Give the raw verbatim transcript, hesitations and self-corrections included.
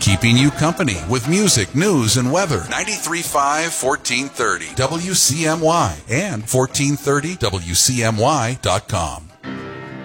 keeping you company with music, news, and weather. ninety-three point five, fourteen thirty W C M Y and fourteen thirty W C M Y dot com.